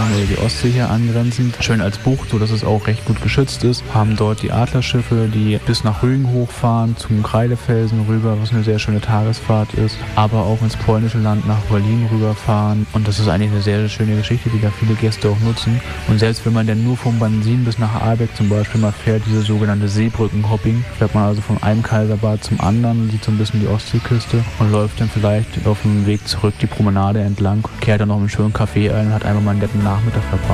Nordseeküste oder die Ostsee hier angrenzend. Schön als Bucht, sodass es auch recht gut geschützt ist. Haben dort die Adlerschiffe, die bis nach Rügen hochfahren, zum Kreidefelsen rüber, was eine sehr schöne Tagesfahrt ist. Aber auch ins polnische Land nach Berlin rüberfahren. Und das ist eigentlich eine sehr, sehr schöne Geschichte, die da viele Gäste auch nutzen. Und selbst wenn man dann nur vom Bansin bis nach Ahlbeck zum Beispiel mal fährt, diese sogenannte Seebrückenhopping, fährt man also von einem Kaiserbad zum anderen, sieht so ein bisschen die Ostseeküste und läuft dann vielleicht auf dem Weg zurück die Promenade entlang, kehrt dann noch einen schönen Café ein und hat einfach mal einen netten Nachmittag verbracht.